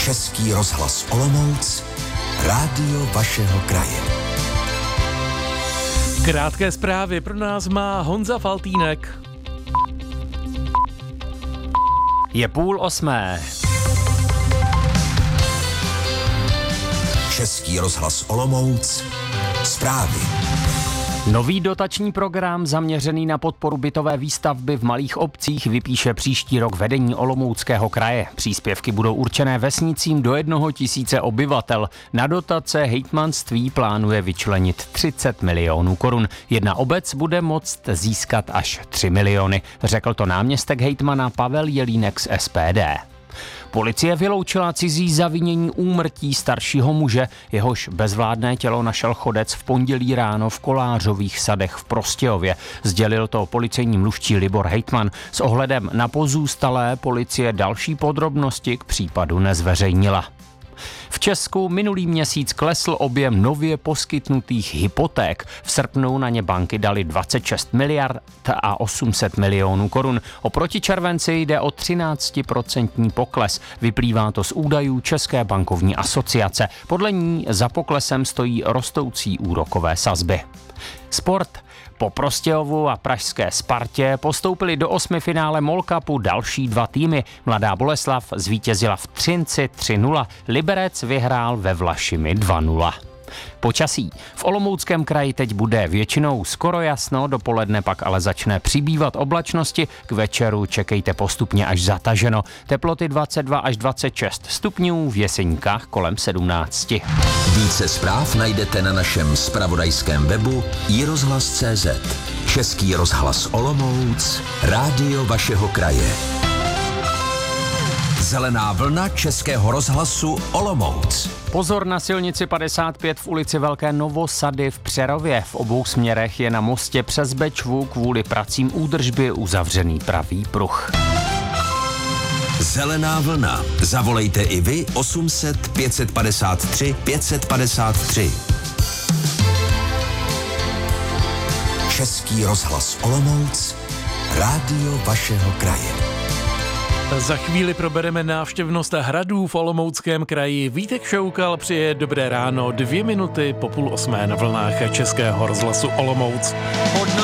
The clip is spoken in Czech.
Český rozhlas Olomouc, rádio vašeho kraje. Krátké zprávy pro nás má Honza Faltýnek. Je 7:30. Český rozhlas Olomouc, zprávy. Nový dotační program zaměřený na podporu bytové výstavby v malých obcích vypíše příští rok vedení Olomouckého kraje. Příspěvky budou určené vesnicím do 1 000 obyvatel. Na dotace hejtmanství plánuje vyčlenit 30 milionů korun. Jedna obec bude moct získat až 3 miliony, řekl to náměstek hejtmana Pavel Jelínek z SPD. Policie vyloučila cizí zavinění úmrtí staršího muže, jehož bezvládné tělo našel chodec v pondělí ráno v Kolářových sadech v Prostějově. Sdělil to policejní mluvčí Libor Hejtman. S ohledem na pozůstalé policie další podrobnosti k případu nezveřejnila. V Česku minulý měsíc klesl objem nově poskytnutých hypoték. V srpnu na ně banky dali 26 miliard a 800 milionů korun. Oproti červenci jde o 13% pokles. Vyplývá to z údajů České bankovní asociace. Podle ní za poklesem stojí rostoucí úrokové sazby. Sport. Po Prostějovu a pražské Spartě postoupili do 8. finále MOL Cupu další 2 týmy. Mladá Boleslav zvítězila v Třinci 3-0, Liberec vyhrál ve Vlašimi 2-0. Počasí. V Olomouckém kraji teď bude většinou skoro jasno, dopoledne pak ale začne přibývat oblačnosti, k večeru čekejte postupně až zataženo. Teploty 22 až 26 stupňů, v Jeseníkách kolem 17. Více zpráv najdete na našem zpravodajském webu iRozhlas.cz. Český rozhlas Olomouc, rádio vašeho kraje. Zelená vlna Českého rozhlasu Olomouc. Pozor na silnici 55 v ulici Velké Novosady v Přerově. V obou směrech je na mostě přes Bečvu kvůli pracím údržby uzavřený pravý pruh. Zelená vlna. Zavolejte i vy 800 553 553. Český rozhlas Olomouc, rádio vašeho kraje. Za chvíli probereme návštěvnost hradů v Olomouckém kraji. Vítek Šoukal přeje dobré ráno, 2 minuty po 7:30 na vlnách Českého rozhlasu Olomouc.